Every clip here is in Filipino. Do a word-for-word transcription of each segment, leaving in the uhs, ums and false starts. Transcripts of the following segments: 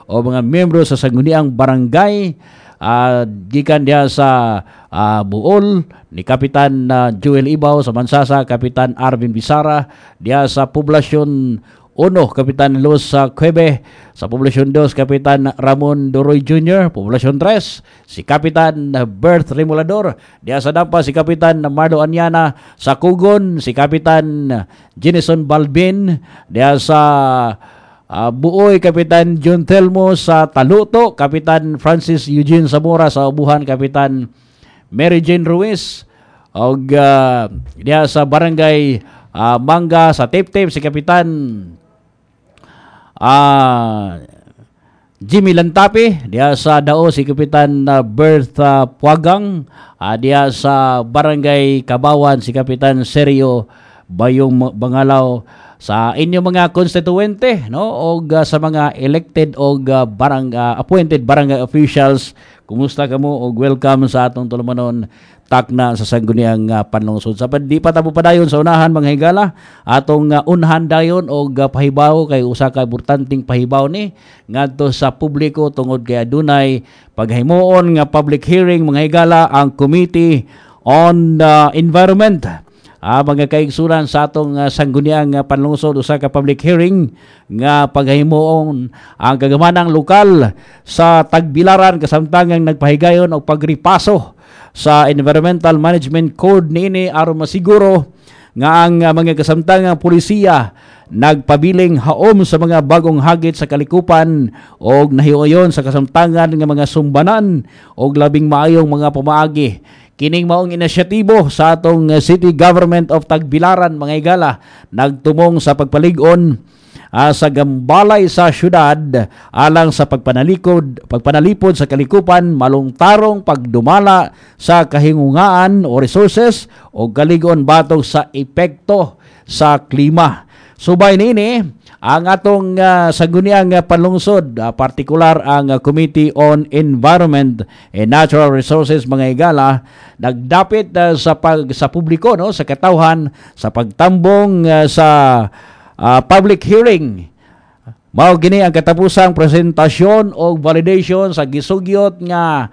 o mga miyembro sa sangguniang barangay uh, gikan diha sa uh, Buol ni Kapitan uh, Joel Ibaw, sa Mansasa Kapitan Arvin Bisara, diha sa Poblasyon uno Kapitan Luz uh, Cueve, sa Poblasyon dos Kapitan Ramon Doroy Junior, Poblasyon tres si Kapitan Bert Remolador, diha sa Dampa si Kapitan Marlo Anyana, sa Kugon si Kapitan Jenison Balbin, diha sa uh, Buoy Kapitan John Telmo, sa Taluto Kapitan Francis Eugene Zamora, sa Ubuhan Kapitan Mary Jane Ruiz, og uh, diha sa Barangay uh, Manga sa Tip-Tip si Kapitan uh, Jimmy Lantapi, diha sa Dao si Kapitan uh, Bertha Puagang, uh, diha sa Barangay Kabawan si Kapitan Sergio Bayong Bangalaw, sa inyong mga konstituente, no, og uh, sa mga elected og uh, barang uh, appointed barangay officials, kumusta kamo og welcome sa atong tulumanon takna sa sangguniang uh, panlungsod. Sa di pa tabo padayon sa unahan mga higala, atong uh, unhan dayon og uh, pahibaw kay usa ka importanteng pahibaw ni ngadto sa publiko tungod kay adunay paghimuon nga public hearing mga higala ang Committee on uh, Environment. Ah, mga kaigsunan sa atong uh, sangguniang uh, panlungsod, usa ka public hearing nga paghimuon ang kagamanang lokal sa Tagbilaran kasamtangang nagpahigayon og pagripaso sa Environmental Management Code niini aron masiguro nga ang uh, mga kasamtangang pulisiya nagpabiling haom sa mga bagong hagit sa kalikupan og nahiuyon sa kasamtangan nga mga sumbanan og labing maayong mga pamaagi. Kining maong inisyatibo sa atong City Government of Tagbilaran mga higala nagtumong sa pagpalig-on uh, sa gambalay sa syudad alang sa pagpanalikod, pagpanalipod sa kalikupan, malungtarong pagdumala sa kahingungaan o resources o kalig-on batog sa epekto sa klima. Subay niini ang atong uh, sangguniang uh, panlungsod, uh, partikular ang uh, Committee on Environment and Natural Resources mga higala, nagdapit uh, sa pag sa publiko, no, sa katawhan sa pagtambong uh, sa uh, public hearing. Mao gini ang katapusang presentasyon o validation sa gisugyot nga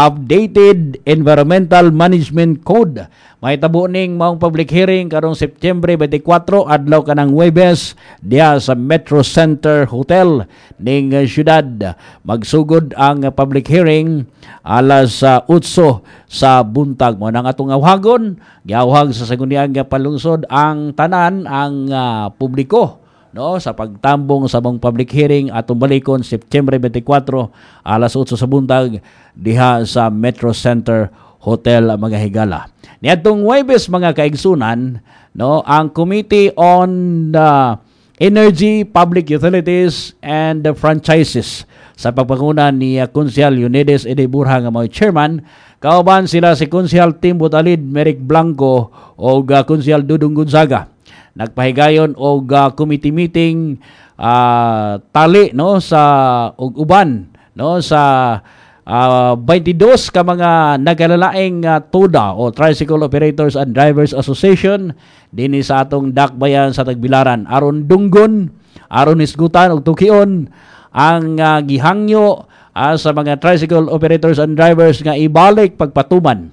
updated Environmental Management Code. Mahitabo ning maong public hearing karong September twenty-four adlaw kanang Huwebes diha sa Metro Center Hotel ning syudad. Magsugod ang public hearing alas uh, utso sa buntag. Mo nang atong awhagon, giawhag sa sangguniang panlungsod ang tanan ang uh, publiko, no, sa pagtambong sa mong public hearing atong balikon September twenty-four alas utso sa buntag diha sa Metro Center Hotel mga higala. Niadtong Huwebes mga kaigsunan, no, ang Committee on uh, Energy, Public Utilities and the Franchises sa pagpanguna ni uh, Konsyal Unides Ede Burha nga mao chairman, kauban sila si Konsyal Tim Butalid Merrick Blanco o uh, Konsyal Dudong Gonzaga. Nagpahigayon og uh, committee meeting uh, tali, no, sa og uban, no, sa uh, twenty-two ka mga nagalalaing uh, TODA o Tricycle Operators and Drivers Association dinhi sa atong dakbayan sa Tagbilaran aron dunggon, aron isgutan og tukion ang uh, gihangyo uh, sa mga tricycle operators and drivers nga ibalik pagpatuman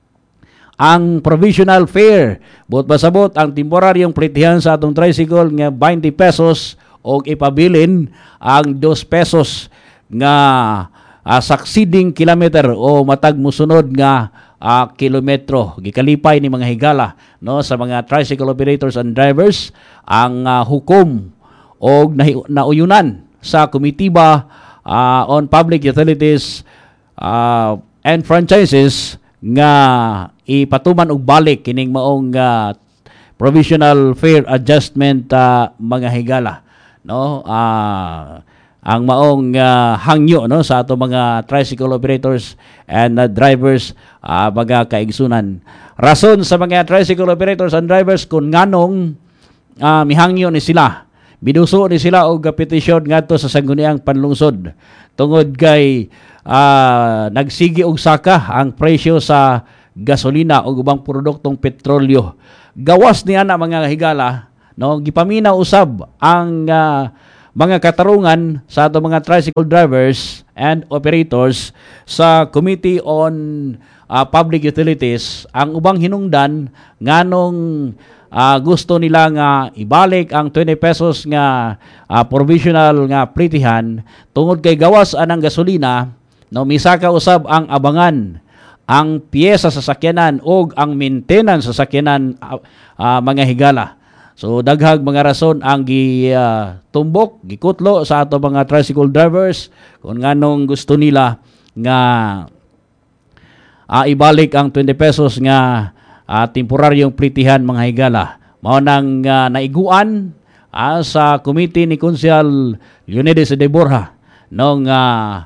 ang provisional fare, buot pasabot ang temporaryong plitihan sa atong tricycle nga twenty pesos o ipabilin ang two pesos nga uh, succeeding kilometer o matag musunod nga uh, kilometro. Gikalipay ni mga higala, no, sa mga tricycle operators and drivers ang uh, hukom o nauyunan sa Komitiba uh, on Public Utilities uh, and Franchises nga ipatuman og balik kining maong uh, provisional fare adjustment uh, mga higala, no, uh, ang maong uh, hangyo, no, sa ato mga tricycle operators and uh, drivers uh, mga kaigsunan. Rason sa mga tricycle operators and drivers kung nganong uh, mihangyo ni sila, binuso ni sila og petisyon ngadto sa sangguniang panlungsod tungod kay uh, nagsigi og saka ang presyo sa gasolina o ubang produktong petrolyo. Gawas niya na mga higala, no, gipamina usab ang uh, mga katarungan sa ato mga tricycle drivers and operators sa Committee on uh, Public Utilities ang ubang hinungdan nganong uh, gusto nila nga ibalik ang twenty pesos nga uh, provisional nga plitihan tungod kay gawas anang gasolina no misaka usab ang abangan ang piyesa sa sakyanan o ang maintenance sa sakyanan uh, uh, mga higala. So daghag mga rason ang gi uh, tumbok, gikutlo sa ato mga tricycle drivers kung nganong gusto nila nga uh, ibalik ang twenty pesos nga uh, temporaryong plitihan mga higala. Mao nang uh, naiguan uh, sa committee ni Konsehal Leonides de Borja nung uh,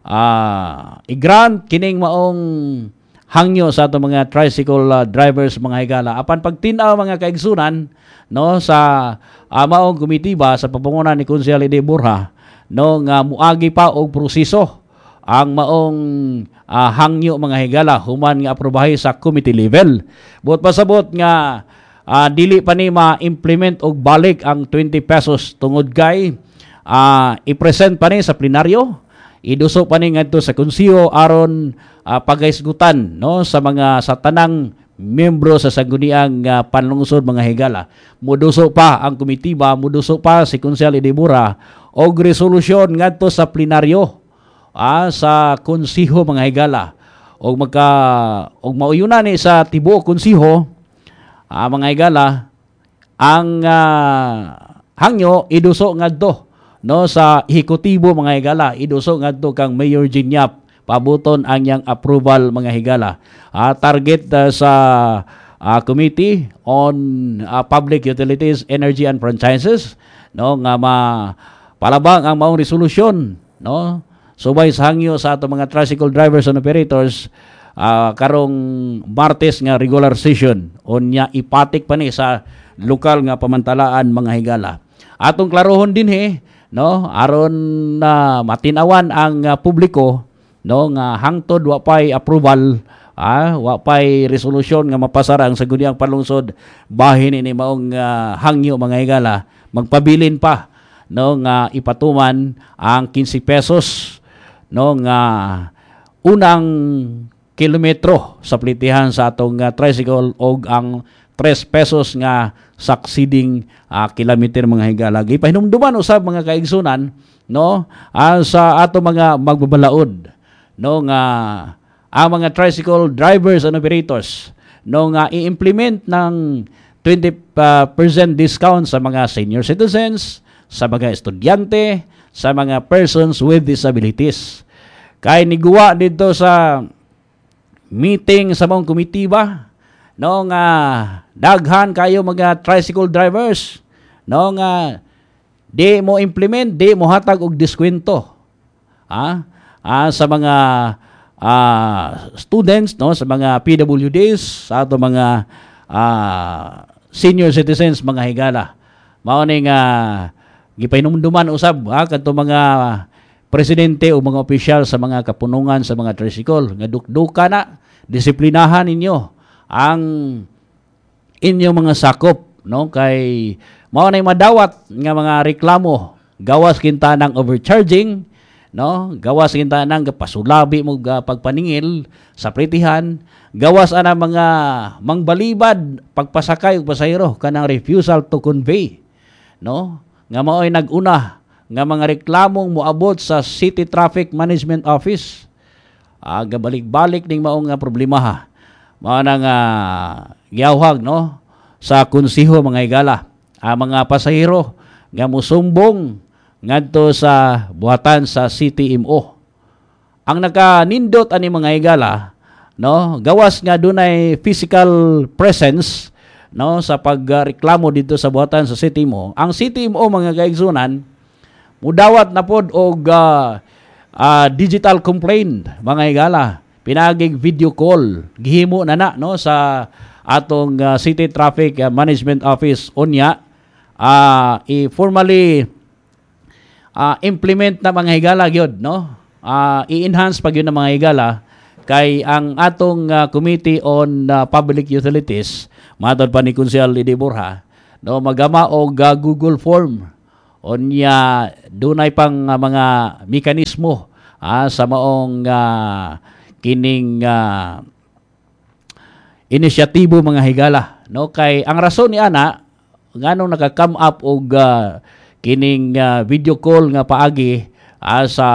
uh, i-grant kining maong hangyo sa ato mga tricycle uh, drivers mga higala. Apan pagtin-aw mga kaigsunan no sa uh, maong komitiba sa papangunan ni Konsehal de Borja no nga muagi pa og proseso ang maong uh, hangyo mga higala human nga aprobahi sa committee level. Buot pasabot nga uh, dili pa ni ma-implement og balik ang twenty pesos tungod kay uh, i-present pa ni sa plenaryo, iduso pa ni ngadto sa konseho aron uh, pagaisgutan no sa mga sa tanang miyembro sa sangguniang uh, panlungsod mga higala. Muduso pa ang komitiba, muduso pa si Konsehal de Borja og resolusyon ngadto sa plenaryo ah, sa konseho mga higala. Og magka og mauyunan ni sa tibuok konseho ah, mga higala ang uh, hangyo iduso ngadto no sa ehekutibo mga higala, iduso ngadto kang Mayor Ginyap pabuton ang yang approval mga higala. Uh, target uh, sa uh, Committee on uh, Public Utilities, Energy and Franchises no nga ma palabang ang maong resolusyon no subay sa hangyo sa ato mga tricycle drivers and operators uh, karong Martes nga regular session unya ipatik pa ni sa lokal nga pamantalaan mga higala. Atong klarohon din he no aron na uh, matinawan ang uh, publiko no nga hangtod wa pay approval ah wa pay resolusyon nga mapasara ang sangguniang panlungsod bahin ni maong uh, hangyo mga higala magpabilin pa no nga ipatuman ang fifteen pesos no nga unang kilometro sa plitihan sa atong uh, tricycle og ang three pesos nga succeeding uh, kilometer mga higala. Gipahinumduman usab mga kaigsunan no uh, sa ato mga magbabalaod no nga ang mga tricycle drivers and operators no nga i-implement ng twenty percent discount sa mga senior citizens, sa mga estudyante, sa mga persons with disabilities. Kay niguwa dito sa meeting sa mong komitiba no nga daghan kayo mga tricycle drivers no nga di mo implement, di mo hatag og diskwento. Ha? Ah, sa mga uh, students no sa mga P W Ds sa ato mga uh, senior citizens mga higala mao ning uh, gipahinumduman usab ha kadto mga presidente o mga opisyal sa mga kapunungan sa mga tricycle nga dukduka na disiplinahan ninyo ang inyong mga sakop no kay mao nay madawat nga mga reklamo gawas kinta ng overcharging no gawas kinta nang pasulabi mo uh, pagpaningil sa plitihan, gawas ana mga mangbalibad pagpasakay og pasahero kanang refusal to convey no nga mao'y naguna nga mga reklamong moabot sa City Traffic Management Office. Ah, gabalik-balik ning maong nga problema ha. Mao nang uh, giyawhag no sa konseho mga higala ang mga pasahero nga mosumbong ngadto sa buhatan sa C T M O. Ang nakanindot ani mga higala no gawas nga dunay physical presence no sa pagreklamo dito sa buhatan sa C T M O. Ang C T M O mga kaigsunan mudawat na pod og uh, uh, digital complaint mga higala. Pinagig video call gihimo na na no sa atong uh, City Traffic Management Office unya uh, i-formally Uh, implement na mga higala gyud no uh, i-enhance pag yun ng mga higala kay ang atong uh, Committee on uh, Public Utilities matod pa ni Konsehal de Borja no magama og uh, Google form Onya dunay pang uh, mga mekanismo ah, sa maong uh, kining uh, inisyatibo mga higala, no? Kay ang rason ni ana nganong naka-come up og uh, kining uh, video call nga paagi uh, sa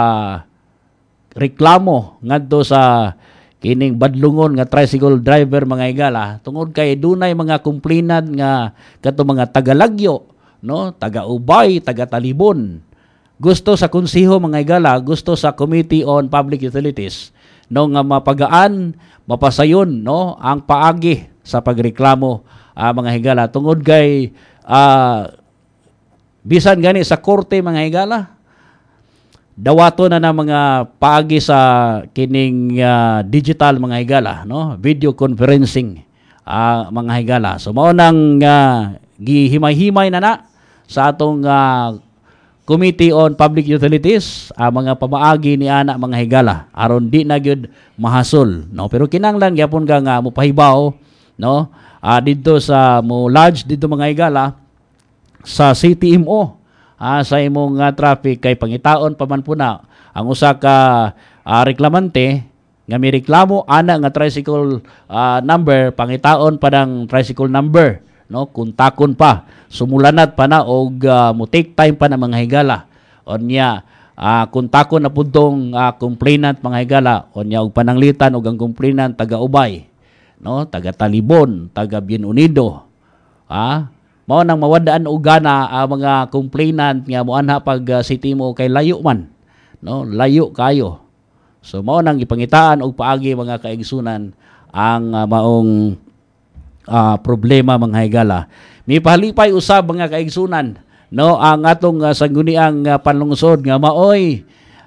reklamo ngadto sa kining badlungon nga tricycle driver mga higala tungod kay dunay mga kumplinan nga kadto mga tagalagyo, no? Taga-Ubay, taga-Talibon. Gusto sa konseho mga higala, gusto sa Committee on Public Utilities no nga mapagaan, mapasayon no ang paagi sa pagreklamo uh, mga higala tungod kay uh, bisan gani sa korte mga higala dawato na na mga paagi sa kining uh, digital mga higala, no? Video conferencing uh, mga higala. So mao nang uh, gihimay-himay na na sa atong uh, Committee on Public Utilities uh, mga pamaagi ni ana mga higala aron di na gyud mahasol, no? Pero kinahanglan gyapon ka nga mopahibaw, no? Uh, didto sa mo lodge didto mga higala sa C T M O. Ah, sa imong uh, traffic kay pangitaon pa man po na ang usa ka uh, reklamante nga may reklamo ana nga tricycle uh, number pangitaon pa ng tricycle number, no? Kuntakon pa sumulanat pa na og uh, mo take time pa na mga higala onya uh, kuntakon na pudtong uh, complainant mga higala onya og pananglitan og ang complainant taga Ubay, no? Taga Talibon, taga Bien Unido. Ah, mao nang mawadaan og gana ang uh, mga complainant nga moanha pag uh, city mo kay layo man, no? Layo kayo. So mao nang ipangitaan og paagi mga kaigsunan ang uh, maong uh, problema mga higala. Mipahalipay usab mga kaigsunan, no? Ang atong uh, sangguniang uh, panlungsod nga maoy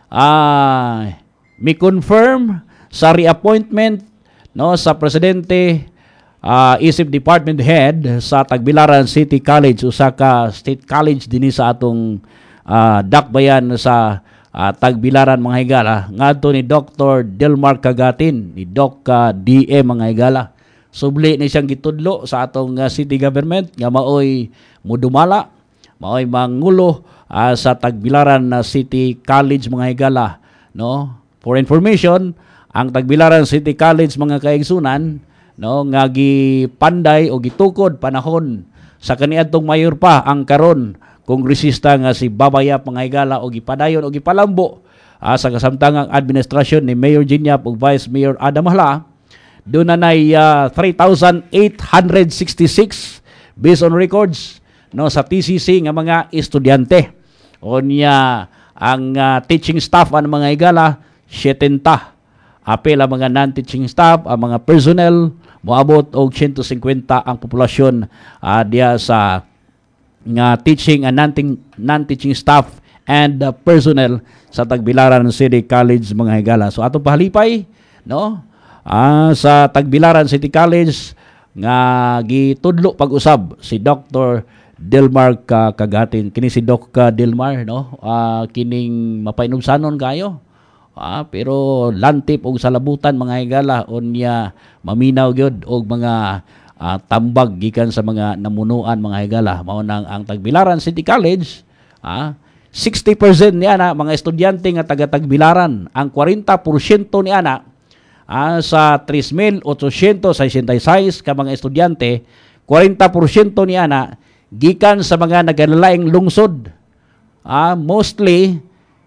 uh, mi confirm sa reappointment, no, sa presidente Uh, isip department head sa Tagbilaran City College, usa ka state college dinhi sa atong uh, dakbayan sa uh, Tagbilaran mga higala ngadto ni Doctor Delmar Cagatin ni Doc uh, D M mga higala. Subli ni siyang gitudlo sa atong uh, city government nga maoy mudumala, maoy mangulo uh, sa Tagbilaran uh, City College mga higala, no? For information, ang Tagbilaran City College mga kaigsunan, no, nga gipanday o gitukod panahon sa kaniadtong mayor pa ang karon kongresista nga si Babayap mga higala o gipadayon o gipalambo ah, sa kasamtangang administrasyon ni Mayor Ginyap ug Vice Mayor Adam Hala. Doon na nay uh, three thousand eight hundred sixty-six based on records, no, sa T C C nga mga estudyante. O niya ang uh, teaching staff ang mga higala setenta. Apel ang mga non-teaching staff, ang mga personnel, moabot og one hundred fifty ang populasyon uh, diya sa nga teaching and non-teaching staff and uh, personnel sa Tagbilaran City College mga higala. So atong pahalipay, no, uh, sa Tagbilaran City College nga gitudlo pag-usab si Doctor Delmar Cagatin. Kini si Doc Delmar, no, uh, kining mapainumsanon kayo. Ah, pero lantip og salabutan mga higala onya maminaw gyud og mga uh, tambag gikan sa mga namunuan mga higala. Mao nang ang Tagbilaran City College, ah, sixty percent ni ana mga estudyante nga taga Tagbilaran, ang forty percent ni ana ah, sa three thousand eight hundred sixty-six ka mga estudyante, forty percent ni ana gikan sa mga nagalalaing lungsod. Ah, mostly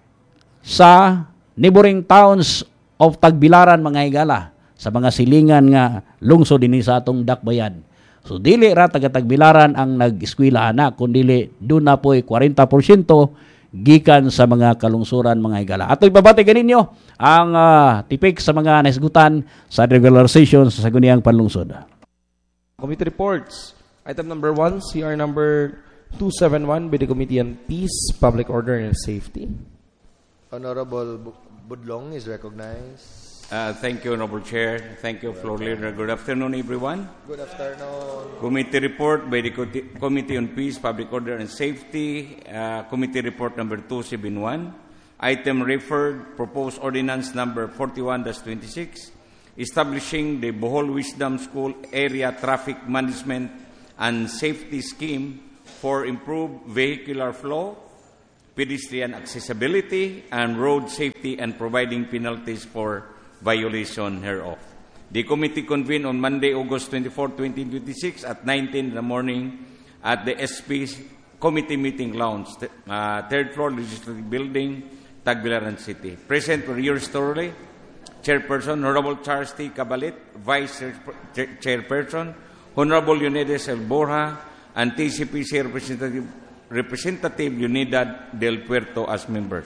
sa neighboring towns of Tagbilaran mga higala, sa mga silingan nga lungsod dinhi sa atong dakbayan. So dili ra taga Tagbilaran ang nag-eskwela na kundi doon na po'y forty percent gikan sa mga kalungsuran mga higala. Ato ibabati ganinyo ang uh, tipik sa mga naisgutan sa regular session sa saguniang panlungsod. Committee reports. Item number one, C R number two seventy-one by the Committee on Peace, Public Order and Safety. Honorable Budlong is recognized. Uh, thank you, Honorable Chair. Thank you, floor leader. Good afternoon, everyone. Good afternoon. Committee report by the Committee on Peace, Public Order and Safety. Uh, committee report number two seventy-one. Item referred, proposed ordinance number forty-one dash twenty-six, establishing the Bohol Wisdom School Area Traffic Management and Safety Scheme for improved vehicular flow, pedestrian accessibility, and road safety, and providing penalties for violation hereof. The committee convened on Monday, August twenty-fourth, twenty twenty-six at nineteen in the morning at the S P Committee Meeting Lounge, uh, third floor, Legislative Building, Tagbilaran City. Present were yours thoroughly, Chairperson, Honorable Charles T. Cabalit, Vice Chair- Chairperson, Honorable Leonidas L. Borja, and T C P C Representative, Representative Unidad del Puerto as members.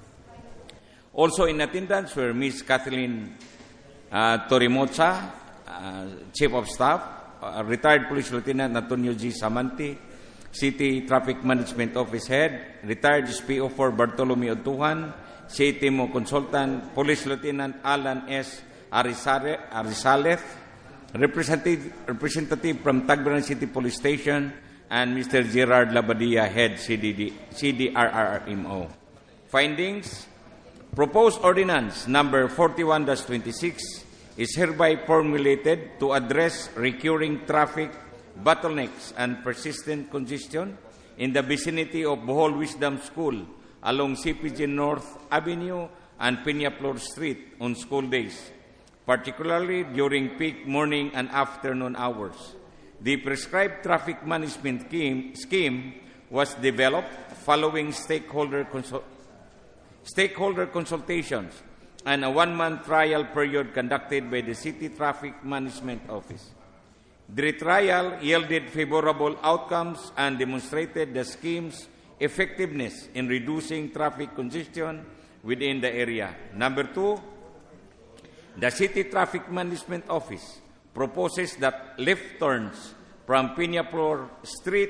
Also in attendance were Miz Kathleen uh, Torimocha, uh, Chief of Staff, uh, retired Police Lieutenant Antonio G. Samanti, City Traffic Management Office Head, retired S P O four Bartolome Otuhan, C A T M O Consultant, Police Lieutenant Alan S. Arizare, Arizalez, representative, representative from Tagbilaran City Police Station, and Mister Gerard Labadia, Head C D D, C D R R M O. Findings: Proposed Ordinance Number forty-one dash twenty-six is hereby formulated to address recurring traffic bottlenecks and persistent congestion in the vicinity of Bohol Wisdom School along C P G North Avenue and Peñaflor Street on school days, particularly during peak morning and afternoon hours. The prescribed traffic management scheme, scheme was developed following stakeholder, consul, stakeholder consultations and a one-month trial period conducted by the City Traffic Management Office. The trial yielded favorable outcomes and demonstrated the scheme's effectiveness in reducing traffic congestion within the area. Number two, the City Traffic Management Office proposes that left turns from Peñaflor Street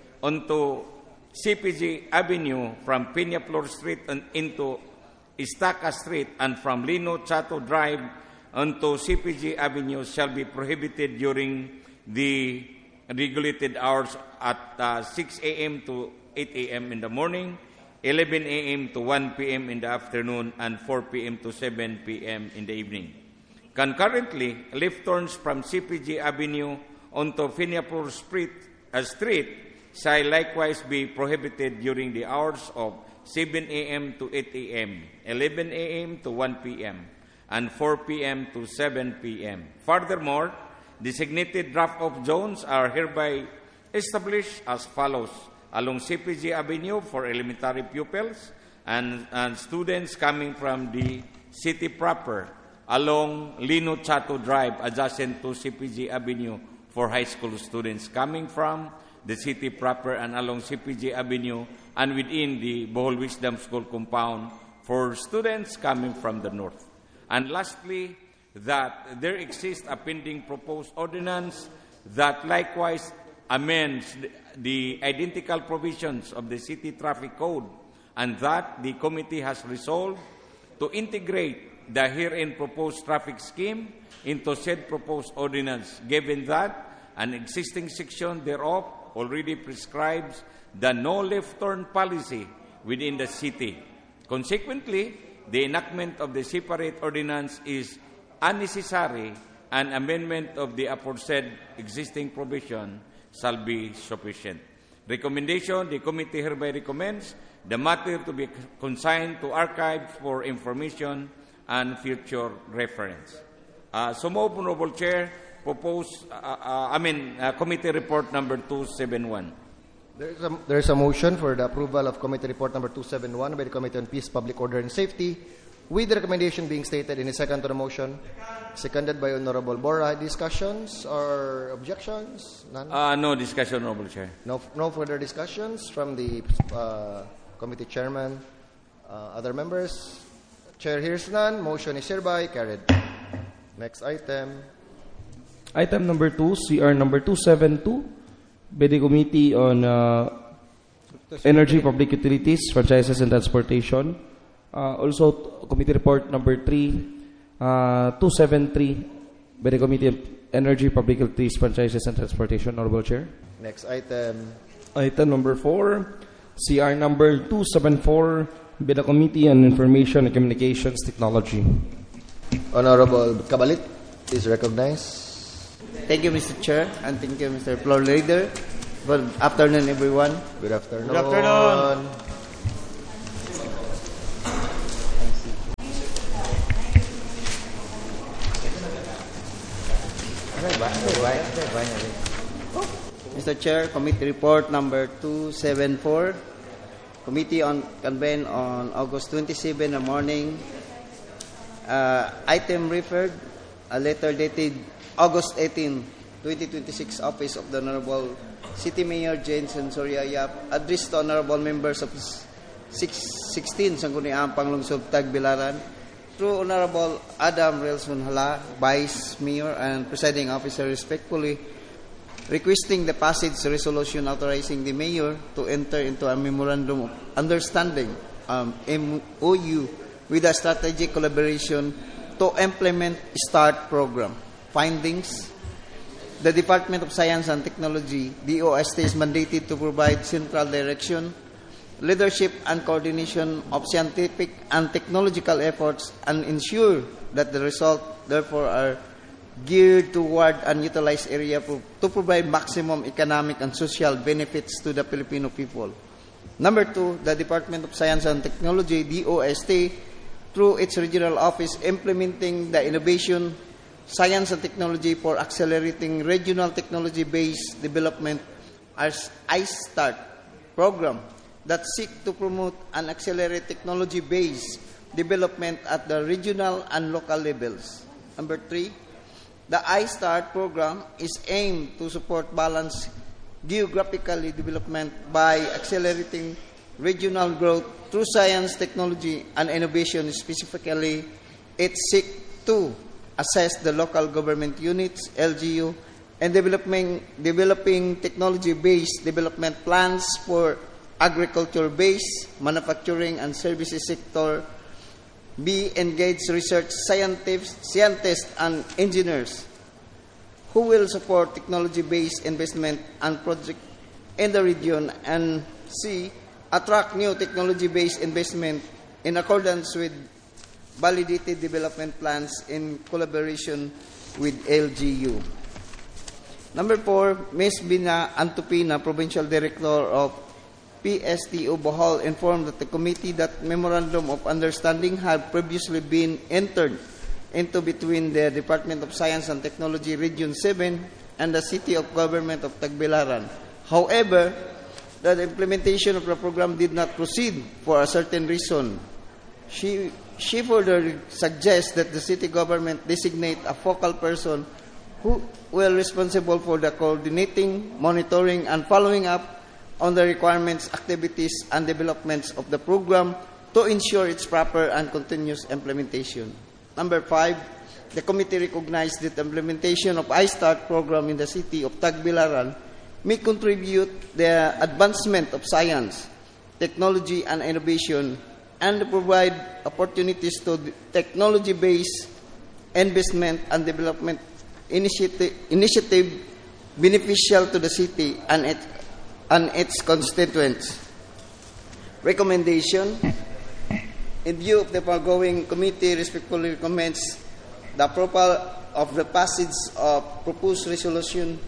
onto C P G Avenue, from Peñaflor Street and into Estaca Street, and from Lino Chato Drive onto C P G Avenue shall be prohibited during the regulated hours at uh, six a.m. to eight a.m. in the morning, eleven a.m. to one p.m. in the afternoon, and four p.m. to seven p.m. in the evening. Concurrently, left turns from C P G Avenue onto Peñaflor Street, uh, Street shall likewise be prohibited during the hours of seven a.m. to eight a.m., eleven a.m. to one p.m., and four p.m. to seven p.m. Furthermore, designated drop-off zones are hereby established as follows: along C P G Avenue for elementary pupils and, and students coming from the city proper, along Lino Chato Drive adjacent to C P G Avenue for high school students coming from the city proper, and along C P G Avenue and within the Bohol Wisdom School compound for students coming from the north. And lastly, that there exists a pending proposed ordinance that likewise amends the identical provisions of the City Traffic Code, and that the committee has resolved to integrate the herein proposed traffic scheme into said proposed ordinance, given that an existing section thereof already prescribes the no left turn policy within the city. Consequently, the enactment of the separate ordinance is unnecessary, and amendment of the aforesaid existing provision shall be sufficient. Recommendation: the committee hereby recommends the matter to be consigned to archives for information and future reference. Uh, so move, Honorable Chair, propose, uh, uh, I mean, uh, committee report number two seventy-one. There is, a, there is a motion for the approval of committee report number two seventy-one by the Committee on Peace, Public Order and Safety, with the recommendation being stated in a second to the motion, seconded by Honorable Borja. Discussions or objections? None? Uh, no discussion, Honorable Chair. No, no further discussions from the uh, committee chairman. Uh, other members? Chair hears none. Motion is hereby carried. Next item. Item number two, C R number two seventy-two, by the Committee on uh, Energy, Public Utilities, Franchises, and Transportation. Uh, also, Committee Report number three, uh, two seventy-three, by the Committee on Energy, Public Utilities, Franchises, and Transportation. Honorable Chair. Next item. Item number four, C R number two seventy-four, by the Committee on Information and Communications Technology. Honorable Cabalit is recognized. Thank you, Mister Chair, and thank you, Mister Floor Leader. Good afternoon, everyone. Good afternoon. Good afternoon. Mister Chair, Committee Report number two seventy-four. Committee on convened on August twenty-seventh in the morning. Uh, item referred, a letter dated August eighteenth, twenty twenty-six, Office of the Honorable City Mayor Jane Sensoria Yap, addressed to honorable members of sixteen Sangguniang Panglungsod Tagbilaran, through Honorable Adam Relson Hala, Vice Mayor and Presiding Officer respectfully, requesting the passage resolution authorizing the Mayor to enter into a Memorandum of Understanding, um, M O U, with a strategic collaboration to implement START program. Findings: the Department of Science and Technology, D O S T, is mandated to provide central direction, leadership and coordination of scientific and technological efforts and ensure that the results therefore are geared toward an utilized area to provide maximum economic and social benefits to the Filipino people. Number two, the Department of Science and Technology, D O S T, through its regional office, implementing the Innovation, Science and Technology for Accelerating Regional Technology-Based Development as iStart program that seek to promote and accelerate technology-based development at the regional and local levels. Number three, the iStart program is aimed to support balanced geographically development by accelerating regional growth through science, technology, and innovation. Specifically, it seeks to assess the local government units, L G U, and developing, developing technology-based development plans for agriculture-based, manufacturing, and services sector. B, engage research scientists, scientists and engineers who will support technology-based investment and project in the region. And C, attract new technology-based investment in accordance with validated development plans in collaboration with L G U. Number four, Miz Bina Antupina, Provincial Director of P S T O Bohol, informed that the committee that Memorandum of Understanding had previously been entered into between the Department of Science and Technology Region seven and the City of Government of Tagbilaran. However, that the implementation of the program did not proceed for a certain reason. She, she further suggests that the city government designate a focal person who will be responsible for the coordinating, monitoring, and following up on the requirements, activities, and developments of the program to ensure its proper and continuous implementation. Number five, the committee recognized that the implementation of iStart program in the city of Tagbilaran may contribute the advancement of science, technology, and innovation, and provide opportunities to technology-based investment and development initiative, initiative beneficial to the city and its and its constituents. Recommendation: in view of the foregoing, committee respectfully recommends the approval of the passage of proposed resolution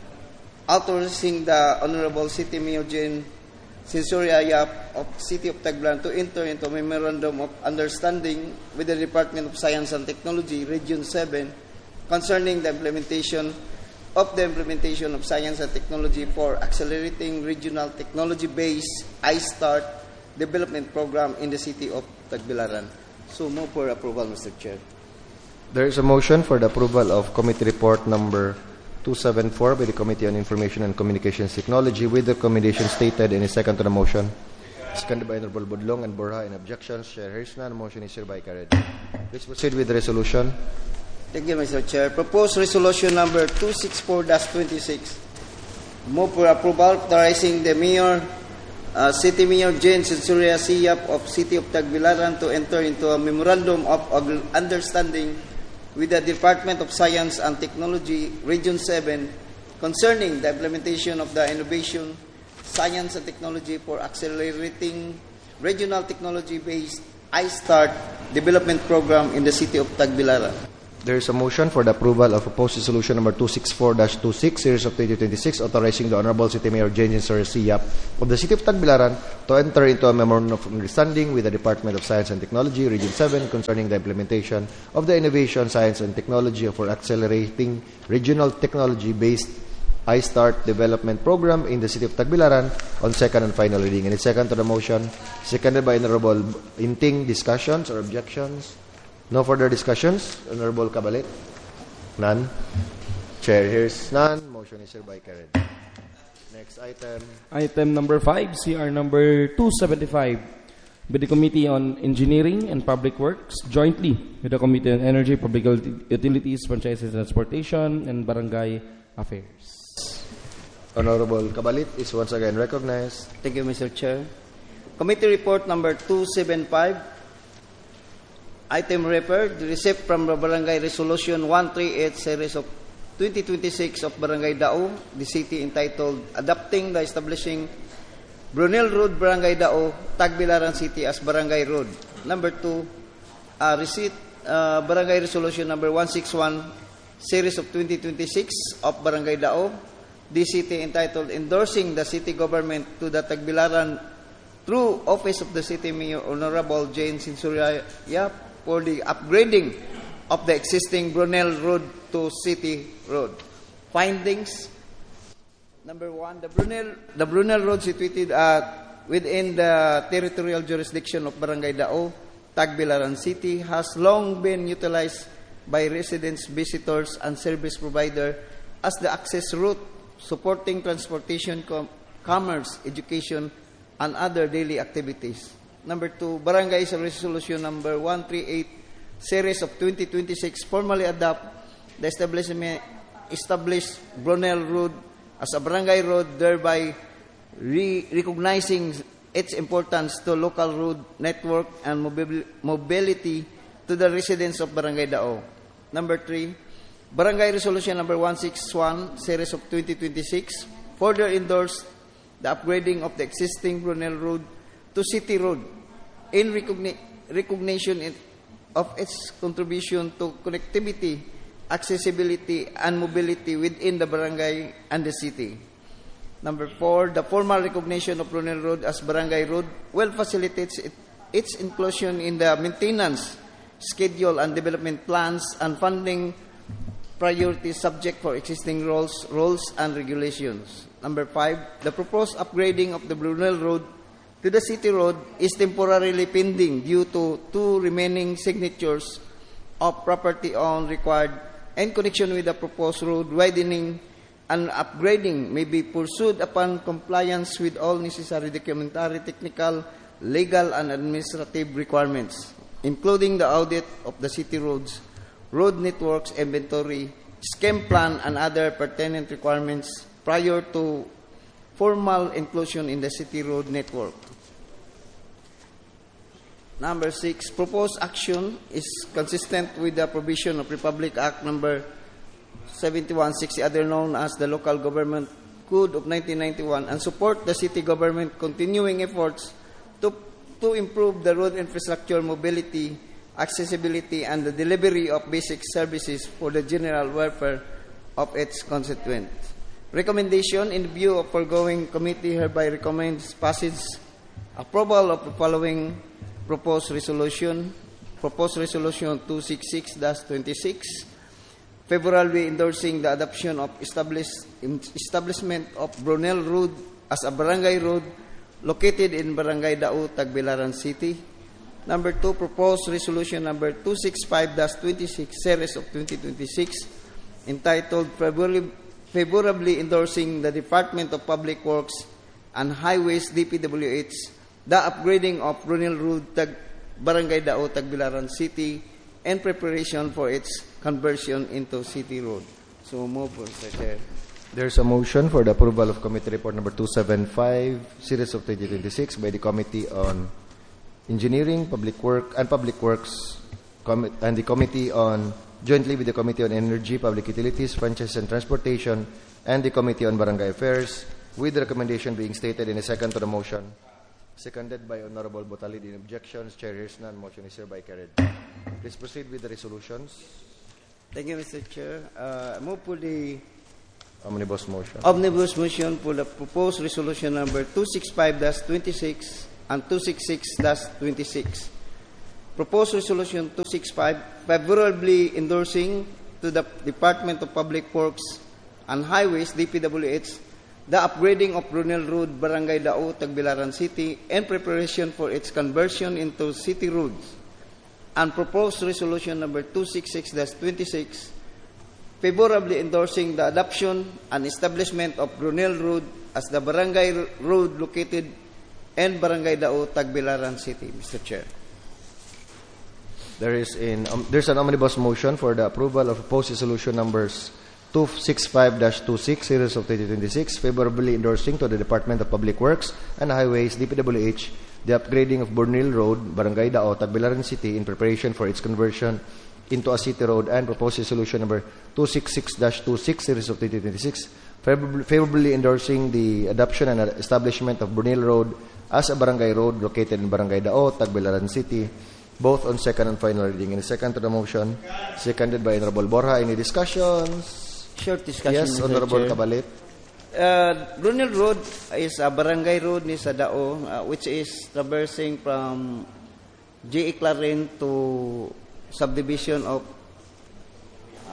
authorizing the Honorable City Mayor Jane Sensoria Yap of City of Tagbilaran to enter into a Memorandum of Understanding with the Department of Science and Technology Region seven concerning the implementation of the implementation of science and technology for accelerating regional technology-based iStart development program in the city of Tagbilaran. So move for approval, Mister Chair. There is a motion for the approval of committee report number two seventy-four by the Committee on Information and Communications Technology with the recommendation stated in a second to the motion. Seconded by Honorable Budlong and Borja. In objections, Chair Hirschna, the motion is hereby carried. Please proceed with the resolution. Thank you, Mister Chair. Proposed resolution number two sixty-four dash twenty-six. Move for approval authorizing the Mayor, uh, City Mayor Jane Sensoria Siyap of City of Tagbilaran to enter into a Memorandum of Understanding with the Department of Science and Technology Region seven concerning the implementation of the Innovation, Science and Technology for Accelerating Regional Technology-Based iStart Development Program in the City of Tagbilaran. There is a motion for the approval of proposed resolution number two sixty-four dash twenty-six, series of twenty twenty-six, authorizing the Honorable City Mayor Jane Sir Siyap of the City of Tagbilaran to enter into a memorandum of understanding with the Department of Science and Technology, Region seven, concerning the implementation of the Innovation, Science and Technology for Accelerating Regional Technology-Based iStart Development Program in the City of Tagbilaran on second and final reading. And it's second to the motion, seconded by Honorable Inting. Discussions or objections? No further discussions. Honorable Cabalit? None. Chair hears none. Motion is hereby carried. Next item. Item number five, C R number two seventy-five, with the Committee on Engineering and Public Works, jointly with the Committee on Energy, Public Utilities, Franchises and Transportation, and Barangay Affairs. Honorable Cabalit is once again recognized. Thank you, Mister Chair. Committee report number two seventy-five. Item referred, received from the Barangay Resolution one thirty-eight, series of twenty twenty-six of Barangay Dao, the city, entitled Adopting the Establishing Brunel Road, Barangay Dao, Tagbilaran City as Barangay Road. Number two, uh, receipt, uh, Barangay Resolution number one sixty-one, series of twenty twenty-six of Barangay Dao, the city, entitled Endorsing the City Government to the Tagbilaran through Office of the City Mayor Honorable Jane Sinsuraya for the upgrading of the existing Brunel Road to City Road. Findings. Number one, the Brunel, the Brunel Road, situated uh, within the territorial jurisdiction of Barangay Dao, Tagbilaran City, has long been utilized by residents, visitors, and service provider as the access route supporting transportation, com- commerce, education, and other daily activities. Number two, Barangay Resolution number one thirty-eight, series of twenty twenty-six, formally adopt the establishment established Brunel Road as a barangay road, thereby re- recognizing its importance to local road network and mobi- mobility to the residents of Barangay Dao. Number three, Barangay Resolution number one sixty-one, series of twenty twenty-six, further endorsed the upgrading of the existing Brunel Road to City Road in recogni- recognition in, of its contribution to connectivity, accessibility, and mobility within the barangay and the city. Number four, the formal recognition of Brunel Road as Barangay Road will facilitate it, its inclusion in the maintenance schedule and development plans and funding priorities subject for existing rules, rules and regulations. Number five, the proposed upgrading of the Brunel Road to the City Road is temporarily pending due to two remaining signatures of property owned required in connection with the proposed road widening and upgrading may be pursued upon compliance with all necessary documentary, technical, legal, and administrative requirements, including the audit of the city roads, road networks inventory, scheme plan, and other pertinent requirements prior to formal inclusion in the city road network. Number six, proposed action is consistent with the provision of Republic Act number seventy-one sixty, other known as the Local Government Code of nineteen ninety-one, and support the city government continuing efforts to, to improve the road infrastructure, mobility, accessibility, and the delivery of basic services for the general welfare of its constituents. Recommendation: in view of foregoing, committee hereby recommends passage, approval of the following proposed resolution. Proposed resolution two sixty-six dash twenty-six, favorably endorsing the adoption of established, establishment of Brunel Road as a barangay road located in Barangay Dao, Tagbilaran City. Number two, proposed resolution number two sixty-five dash twenty-six, series of twenty twenty-six, entitled favorably, favorably endorsing the Department of Public Works and Highways, D P W H, the upgrading of Brunel Road, Tag, Barangay Dao, Tagbilaran City, in preparation for its conversion into city road. So move, Mister Chair. There's a motion for the approval of Committee Report number two seventy-five, series of twenty twenty-six by the Committee on Engineering, Public Work, and Public Works, Com- and the Committee on, jointly with the Committee on Energy, Public Utilities, Franchise and Transportation, and the Committee on Barangay Affairs, with the recommendation being stated in a second to the motion. Seconded by Honorable Botalid. In objections, Chair hears none. Motion is hereby carried. Please proceed with the resolutions. Thank you, Mister Chair. Uh, I move for the Omnibus motion. omnibus motion for the proposed resolution number two sixty-five dash twenty-six and two sixty-six dash twenty-six. Proposed resolution two sixty-five favorably endorsing to the Department of Public Works and Highways, D P W H, the upgrading of Brunel Road, Barangay Dao, Tagbilaran City, and preparation for its conversion into city roads. And proposed resolution number two sixty-six dash twenty-six favorably endorsing the adoption and establishment of Brunel Road as the barangay road located in Barangay Dao, Tagbilaran City, Mister Chair. There is in um, there's an omnibus motion for the approval of proposed resolution numbers two sixty-five dash twenty-six series of twenty twenty-six, favorably endorsing to the Department of Public Works and Highways, D P W H, the upgrading of Burnil Road, Barangay Dao, Tagbilaran City in preparation for its conversion into a city road, and proposed resolution number two sixty-six dash twenty-six series of twenty twenty-six, favorably, favorably endorsing the adoption and establishment of Burnil Road as a barangay road located in Barangay Dao, Tagbilaran City, both on second and final reading. In second to the motion, seconded by Honorable Borja. Any discussions? Short discussion, Yes, Mister Honorable Chair. Cabalit. Uh, Brunel Road is a barangay road ni sa Dao, uh, which is traversing from G E Clarin to subdivision of uh,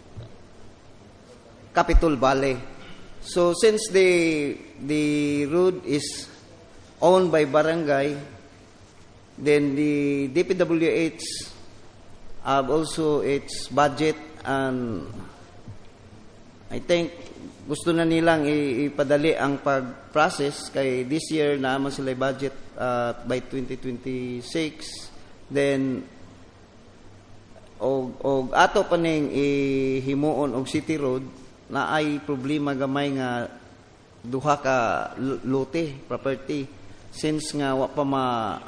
Capitol Valley. So since the the road is owned by barangay, then the D P W H have also its budget, and I think gusto na nilang i- ipadali ang pag-process kay this year naman sila budget uh, by twenty twenty-six. Then og og ato pa ning ihimuon og city road na ay problema gamay nga duha ka l- lote property, since nga wa pa ma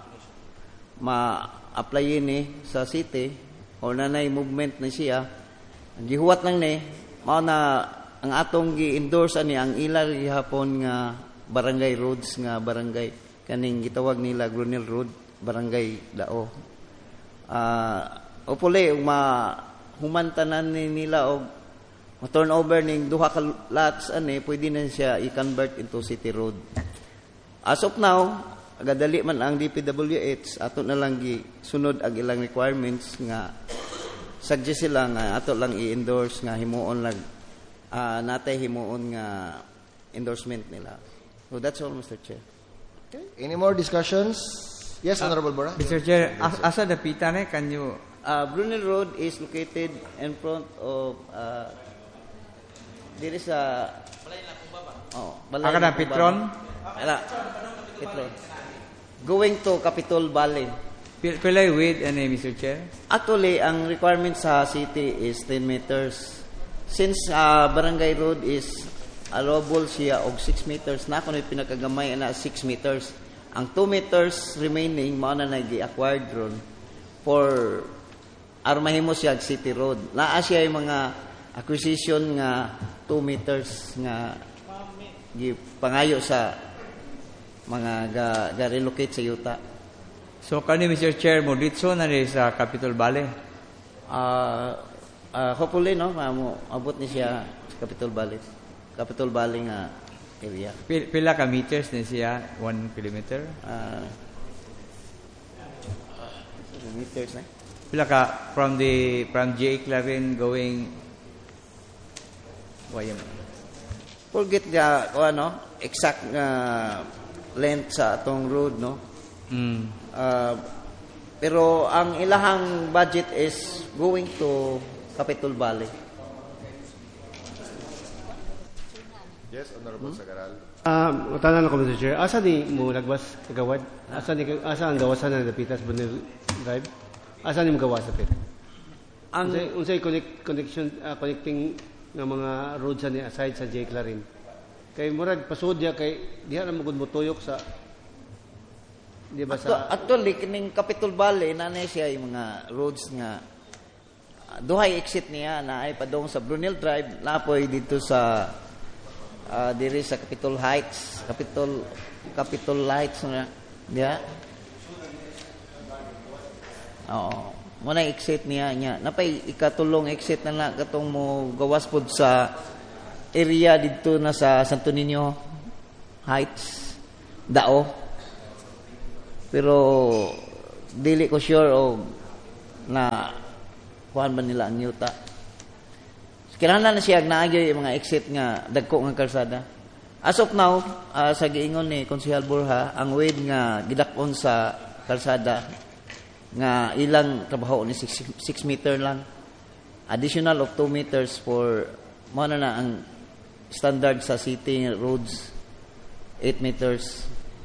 ma-applyin ni sa city o nanay movement na siya, ang gihuwat lang ni mao na ang atong gi-endorse ani ang ila gihapon nga barangay roads nga barangay kaning gitawag nila Brunel Road, Barangay Dao. Ah, uh, opuli ug ma humantanan ni nila og ma-turn over ning duha ka lots ani, pwede na siya i-convert into city road. As of now, agadali man ang D P W H, ato na lang gi sunod ang ilang requirements nga suggest sila nga ato lang i-endorse nga himuon lang uh, natay himuon nga endorsement nila. So that's all, Mister Chair. Okay. Any more discussions? Yes, Honorable Borja. Mister Chair, as- asa dapitan eh, can you... Uh, Brunel Road is located in front of uh, there is a oh, Balay Aka na, ng Petron? Kubaba. Ala, Petron. Going to Capitol Valley. Pil- Pilay with, ano eh, Mister Chair? Actually, ang requirement sa city is ten meters. Since uh, Barangay Road is allowable siya og six meters, na ako na pinakagamay na six meters. Ang two meters remaining, mao na nag-acquired ron for armahimo siya ang city road. Naa siya yung mga acquisition nga two meters nga gipangayo sa mga ga, ga relocate sa yuta. So, kani Mister Chair, mo ditso na rin sa Capitol Valley. Uh, uh, hopefully, no, maamo abot ni siya sa Capitol Valley. Capitol Valley nga area. Pil- Pila ka meters na siya? One kilometer? Uh, meters na. Pila ka from the from J A Clarin going why yun? Forget niya o ano, exact nga length sa atong road, no? Mm. Uh, pero ang ilahang budget is going to Capitol Valley. Yes, Honorable Sagaral. Um, tanan ako, Mister Chair. Asa ni mo nagwas gawad? Asa ni asa ang gawasan na dapitas Brunel Drive? Asa ni mo gawas sa pit? Ang Unsay unsay connect connection ah, connecting ng mga roads ni aside sa J. Clarin. Kay murag pasudya kay diha na magud mo tuyok sa di ba Actu- sa actually kining Capitol Valley nanay siya yung mga roads nga uh, duhay exit niya na ay padong sa Brunel Drive, napoy dito sa uh, diri sa Capitol Heights, Capitol Capitol Heights na diya. Oo. mo na exit niya niya. Napay ikatulong exit na na katong mo gawas pod sa area dito na sa Santo Niño Heights, Dao. Pero dili ko sure o na kuhan ba nila ang yuta. Kinahanglan na siya naagay mga exit nga dagko nga kalsada. As of now, uh, sa giingon ni Konsehal Borja, ang width nga gidakon sa kalsada nga ilang trabaho ni six meter lang. Additional of two meters for mo na na ang standard sa city roads, eight meters.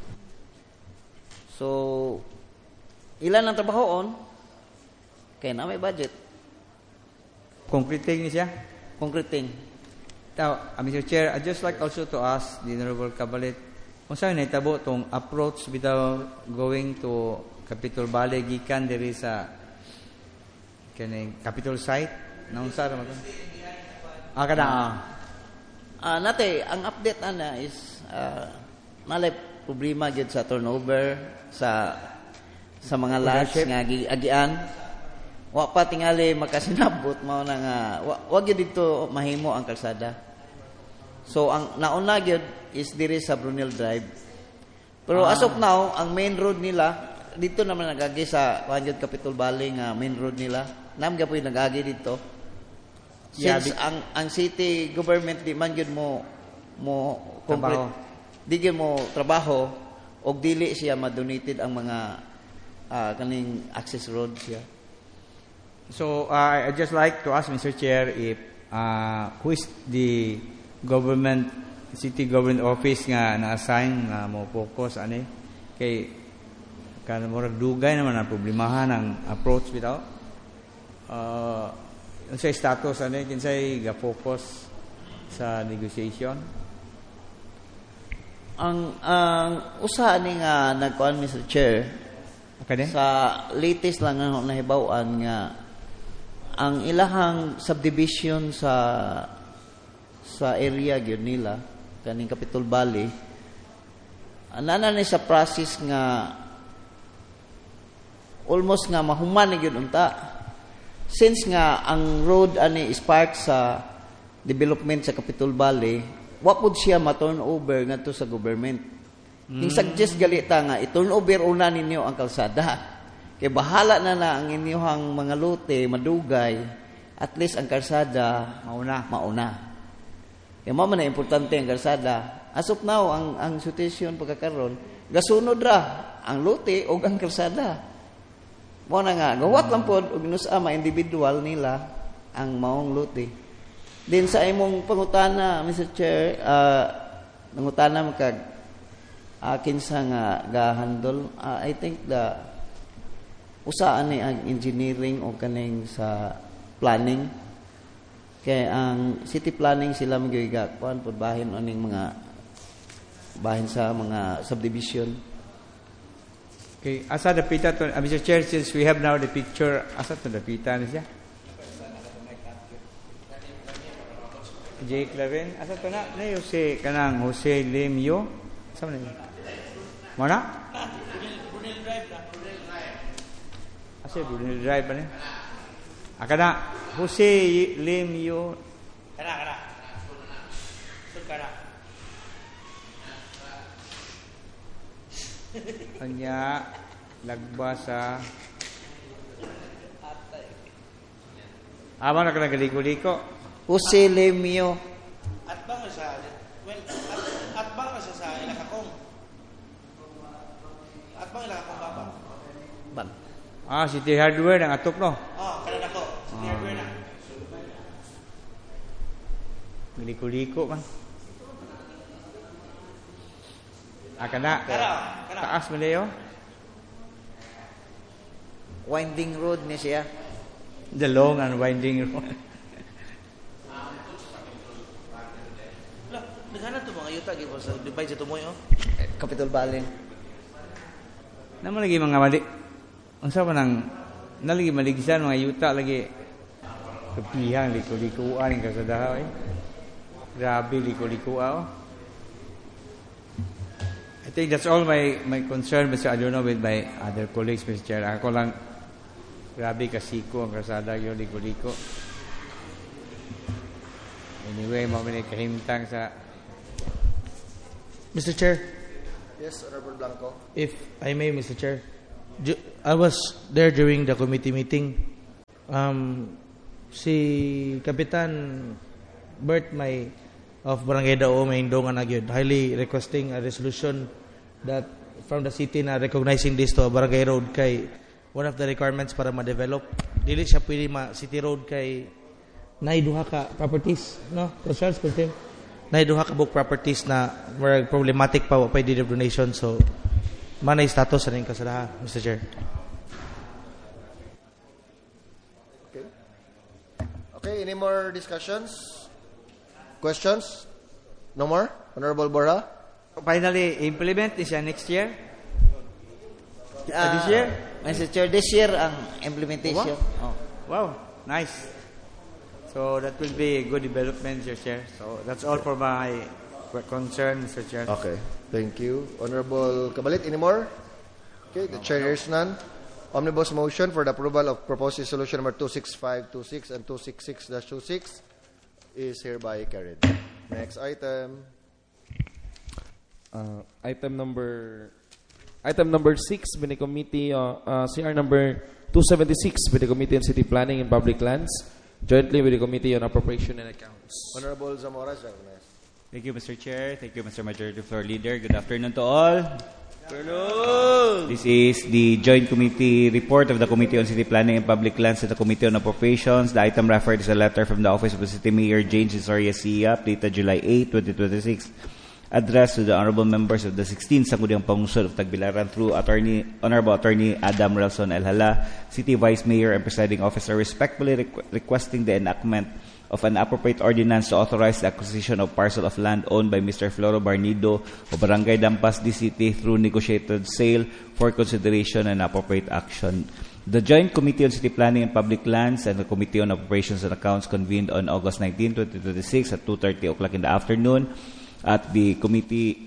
So, ilan ang trabahoon? Kaya na may budget. Concreting ni siya. Concreting. Now, uh, Mister Chair, I'd just like also to ask the Honorable Cabalet, kung saan naitabo itong approach without going to Capitol Valley, gikan there is a kaning Capitol site, naun sa naman ito? Ah, kada ah. Uh, nate, ang update ana is uh, malay problema gyud sa turnover sa sa mga lots nga agi, agian. Wa pa tingali makasinabot mao na nga wa, wa gyud dito mahimo ang kalsada. So ang nauna gyud is diri sa Brunel Drive. Pero ah. as of now, ang main road nila dito naman nagagi sa Wanjud Capitol Valley nga main road nila. Nam gyud nagagi dito. Since yeah, ang ang city government di man gyud mo mo complete di gyud mo trabaho og dili siya ma-donated ang mga uh, kaning access road siya. So, uh, I'd just like to ask Mister Chair if uh, who is the government, city government office nga na-assign nga mo focus ani kay kan murag dugay naman ang problemahan ang approach bitaw. Uh, sa status ani kinsay ga-focus sa negotiation? Ang ang usa ni nga nagkuan Mister Chair. Okay, sa latest lang nga nahibaw-an nga ang ilahang subdivision sa sa area gyud nila kaning Capitol Valley anana ni sa process nga almost nga mahuman ni gyud unta since nga ang road ani is part sa development sa Capitol Valley wa pud siya ma-turn over ngadto sa government. Mm. King suggest galita nga i-turn over una ninyo ang kalsada. Kay bahala na na ang inyong mga lote, madugay, at least ang kalsada mauna. mauna. Kaya mama na importante ang kalsada. As of now, ang, ang situation pagkakaroon, gasunod ra ang lote o ang kalsada. Mo na nga, gawat lang po, o ginusama individual nila ang maong lote. Din sa imong pangutana, Mister Chair, uh, pangutana makag akin sa nga ga-handle, uh, I think the usaan ni ang engineering o kaning sa planning kay ang city planning sila magiga kuan pud bahin aning mga bahin sa mga subdivision. Okay, asa dapita to uh, Mister Chair, since we have now the picture, asa to dapita ni siya? Jake Claren, asa to na na Jose kanang Jose Lemio. Asa man ni? Mana? Asa Brunel Drive ba ni? Akana Jose Lemio. Kana kana. Sud kana. Anya lagba sa Aba na kana galiko-liko. Jose Lemio. At bang sa well at, at bang sa sa Ilacacong. At bang Ilacacong baba. Ban. Ah, City Hardware ang atop no. Oh, kana nako. City Hardware na. Galiko-liko man. Ah, kana. Kana, kana. Taas man dayo. Winding road ni siya. The long and winding road. Lah, naghanap to mga yuta gyud sa divide sa tumoy oh. Capitol Valley. Naman lagi mga mali. Unsa man ang nalagi maligisan mga yuta lagi kapihan liko-likuan ang kasadaha eh. Grabe liko-likuan oh. I think that's all my my concern, Mister I don't know with my other colleagues, Mister Chair. Ako lang Grabe kasiko ang kasada yung liko-liko. Anyway, mamini kahimtang sa... Mister Chair, Yes, Honorable Blanco. if I may, Mister Chair, ju- I was there during the committee meeting. Um, si Kapitan Bert May of Barangay Dao Maindo nga nagyud highly requesting a resolution that from the city na recognizing this to a barangay road kay one of the requirements para ma-develop. Dili siya pwede ma-city road kay naiduha ka properties, no? Charles, confirm. Naiduha ka book properties na more problematic pa wa pay deed of donation, so manay status sa ning kasalahan, Mister Chair. Okay. Okay, any more discussions? Questions? No more? Honorable Borja? Finally, implement this year, next year? Ah, this year? Mister Chair, this year ang implementation. Oh, wow, nice. So that will be a good development, Mister Chair. So that's all for my concern, Mister Chair. Okay, thank you. Honorable Kabalit, any more? Okay, the chair hears none. Omnibus motion for the approval of proposed resolution number two six five two six and two six six dash two six is hereby carried. Next item. Uh, item number item number six, by the committee, uh, uh, C R number two seventy-six, by the Committee on City Planning and Public Lands, jointly with the Committee on Appropriation and Accounts. Honorable Zamora, recognized. Thank you, Mister Chair. Thank you, Mister Majority Floor Leader. Good afternoon to all. This is the joint committee report of the Committee on City Planning and Public Lands and the Committee on Appropriations. The item referred is a letter from the Office of the City Mayor James Isoria C I A P dated July eighth, twenty twenty-six, addressed to the honorable members of the sixteenth Sangguniang Pangungsod of Tagbilaran through Attorney Honorable Attorney Adam Relson El Hala, City Vice Mayor and Presiding Officer, respectfully requ- requesting the enactment of an appropriate ordinance to authorize the acquisition of parcel of land owned by Mister Floro Barnido of Barangay Dampas, D C T through negotiated sale for consideration and appropriate action. The Joint Committee on City Planning and Public Lands and the Committee on Operations and Accounts convened on August nineteenth, twenty twenty-six at two thirty o'clock in the afternoon. At the committee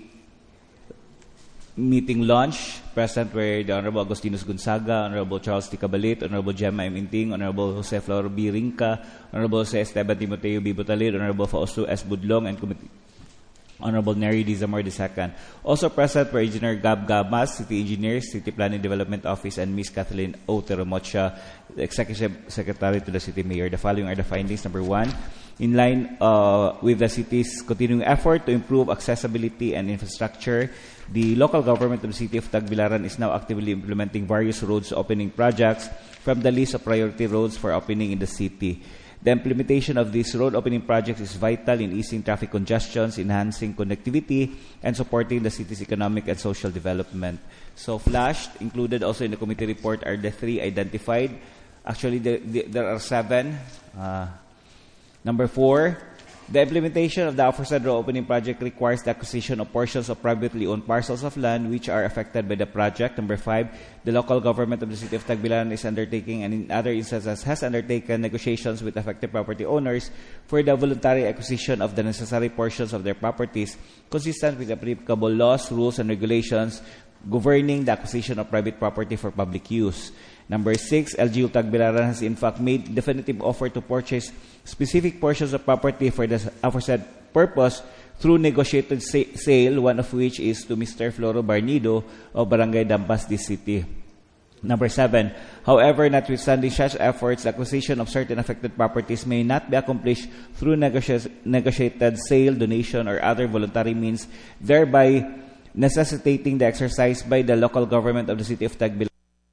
meeting launch, present were the Honorable Agustinus Gonzaga, Honorable Charles T. Cabalit, Honorable Gemma M. Inting, Honorable Jose Floro B. Rinca, Honorable Jose Esteban Timoteo B. Butalid, Honorable Fausto S. Budlong, and Committee Honorable Neri D. Zamor the second. Also present were Engineer Gab Gamas, City Engineer, City Planning Development Office, and Miss Kathleen O. Teremocha, the Executive Secretary to the City Mayor. The following are the findings. Number one, in line uh, with the city's continuing effort to improve accessibility and infrastructure, the local government of the City of Tagbilaran is now actively implementing various roads opening projects from the list of priority roads for opening in the city. The implementation of these road opening projects is vital in easing traffic congestions, enhancing connectivity, and supporting the city's economic and social development. So, flashed, included also in the committee report, are the three identified. Actually, there, there are seven. Uh, number four, the implementation of the aforesaid road opening project requires the acquisition of portions of privately owned parcels of land which are affected by the project. Number five, the local government of the City of Tagbilaran is undertaking and in other instances has undertaken negotiations with affected property owners for the voluntary acquisition of the necessary portions of their properties consistent with applicable laws, rules, and regulations governing the acquisition of private property for public use. Number six, L G U Tagbilaran has in fact made definitive offer to purchase specific portions of property for the aforesaid purpose through negotiated sa- sale, one of which is to Mister Floro Barnido of Barangay Dampas, D C T. Number seven, however, notwithstanding such efforts, the acquisition of certain affected properties may not be accomplished through negoti- negotiated sale, donation, or other voluntary means, thereby necessitating the exercise by the local government of the City of Tagbilaran.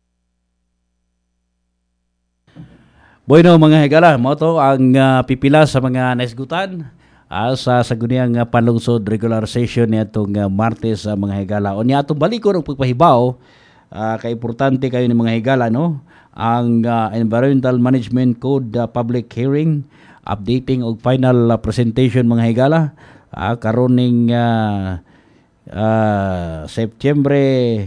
Bueno mga higala, mo to ang uh, pipila sa mga naisgutan uh, sa saguniang uh, panlungsod regular session ni atong uh, Martes uh, mga higala. O niya atong balikon og pagpahibaw, uh, kay importante kayo ni mga higala, no? Ang uh, Environmental Management Code uh, public hearing, updating og final uh, presentation mga higala, uh, karon ning uh, uh, September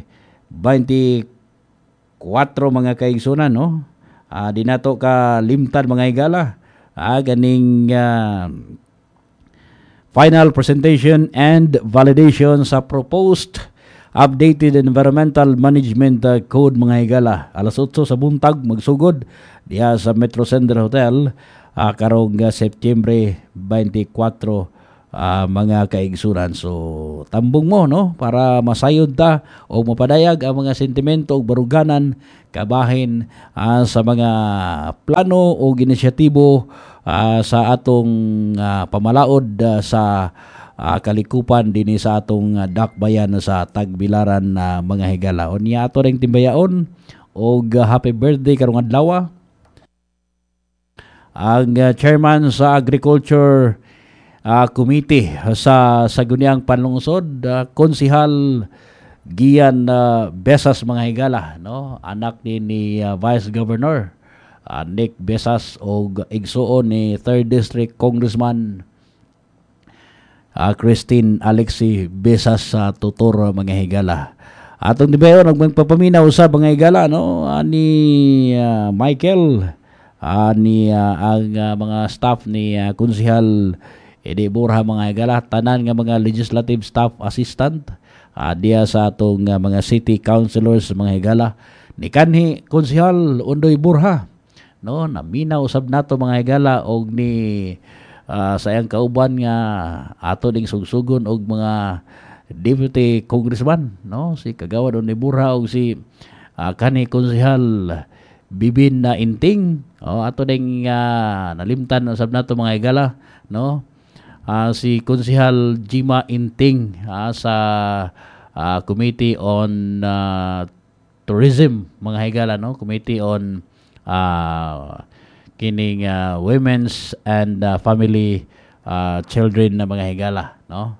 twenty-four mga kaigsunan, no? Uh, di nato ka limtan mga higala, uh, ganing uh, final presentation and validation sa proposed updated environmental management uh, code mga higala. Alas otso sa buntag magsugod diha sa Metro Center Hotel uh, karong uh, September twenty-four uh, mga kaigsunan. So tambong mo no para masayod ta o mapadayag ang mga sentimento o baruganan kabahin uh, sa mga plano o inisyatibo uh, sa atong uh, pamalaod uh, sa uh, kalikupan dinhi sa atong uh, dakbayan sa Tagbilaran na uh, mga higala. Unya ato ring timbayaon og uh, happy birthday karong adlaw ang uh, chairman sa Agriculture uh, Committee sa Saguniang Panlungsod, uh, Konsihal Gian uh, Besas mga higala, no? Anak ni, ni uh, Vice Governor uh, Nick Besas o igsuon ni third District Congressman uh, Christine Alexi Besas sa uh, tutor mga higala. Atong dibayon nagpapaminaw sa mga higala, no? Uh, ni uh, Michael uh, ni uh, ang uh, mga staff ni uh, Konsihal Edi Borja mga higala, tanan nga mga legislative staff assistant Uh, diya sa atong uh, mga city councilors mga higala ni kanhi Konsehal Undoy Borja, no, naminaw usab nato mga higala og ni uh, sayang kauban nga ato ding sugsugon og mga deputy congressman, no, si Kagawad Undoy Borja og si uh, kanhi Konsehal Bibin na Inting, oh, ato ding uh, nalimtan usab nato mga higala, no. Uh, si Konsehal Jima Inting uh, sa uh, Committee on uh, Tourism mga higala, no, Committee on uh, kining uh, Women's and uh, Family uh, Children na mga higala, no,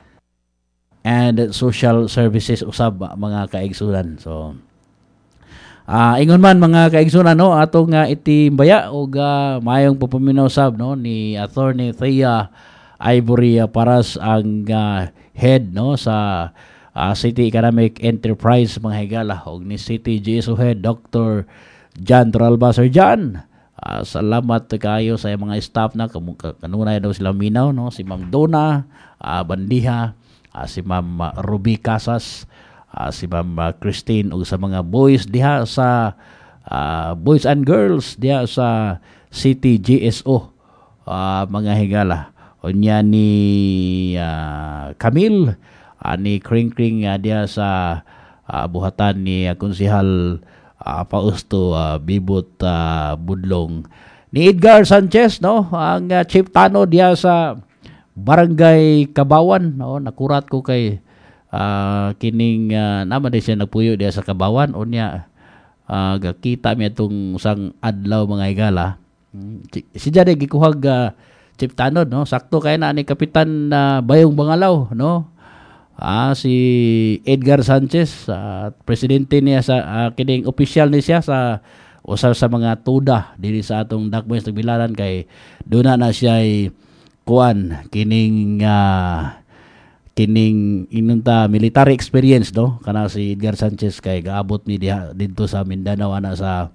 and Social Services usab mga kaigsunan. So Uh, ingon man mga kaigsunan, no, atong uh, itimbaya og uh, mayong papaminaw sab, no, ni Attorney Thea Ivory uh, Paras ang uh, head, no, sa uh, City Economic Enterprise mga higala og ni City G S O head Doctor John Toralba. Sir John, uh, salamat kayo sa mga staff na kanunay daw sila minaw, no, si Ma'am Dona uh, Bandiha, uh, si Ma'am uh, Ruby Casas, uh, si Ma'am uh, Christine ug sa mga boys diha sa uh, boys and girls diha sa City G S O uh, mga higala. Unya ni uh, Camille, uh, ni Kring Kring uh, diya sa uh, buhatan ni uh, Konsehal uh, Fausto uh, Bibot uh, Budlong. Ni Edgar Sanchez, no, ang uh, chief tano diya sa Barangay Kabawan, no, nakurat ko kay uh, kining uh, naman din siya nagpuyo diya sa Kabawan. Unya uh, gakita mi atong usang adlaw mga higala. Si Jade gikuhag uh, Chief Tanod, no, sakto kay na ni Kapitan uh, Bayong Bangalaw, no, ah, si Edgar Sanchez, uh, presidente niya sa uh, kining official ni siya sa usa sa mga tuda dili sa atong Dakbayan sa Tagbilaran kay duna na siya ay kuan kining uh, kining inunta military experience, no, kana si Edgar Sanchez kay gaabot ni diha didto sa Mindanao ana sa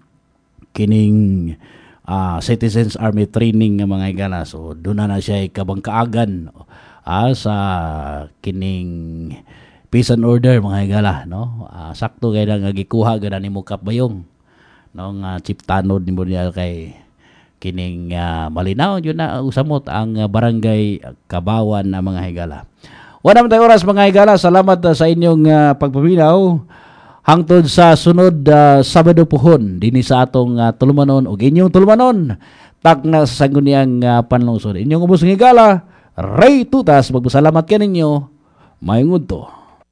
kining Uh, Citizens Army Training ng mga higala. So doon na na siya kabangkaagan uh, sa kining peace and order mga higala, no. Uh, sakto kay na gikuha gana ni Mukap Bayong, no, nga chief tanod ni mo niya kay kining uh, malinaw yun na usamot ang uh, Barangay Kabawan na mga higala. Wala man tayo oras mga higala. Salamat uh, sa inyong uh, pagpaminaw. Hangtod sa sunod uh, Sabado puhon dinhi sa atong uh, tulumanon ug inyong tulumanon tak na sa Sangguniang uh, Panlungsod. Inyong ubos ng higala, Ray Tutas, magpasalamat kaninyo. Mayong udto.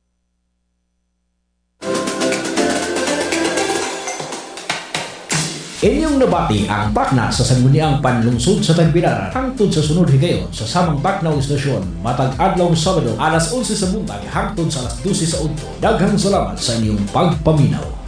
Inyong nabati ang takna sa Sangguniang Panlungsod sa Tagbilaran hangtod sa sunod higayon sa samang taknaw istasyon matag adlaw Sabado alas onse sa buntag hangtod sa alas dose sa udto. Daghang salamat sa inyong pagpaminaw.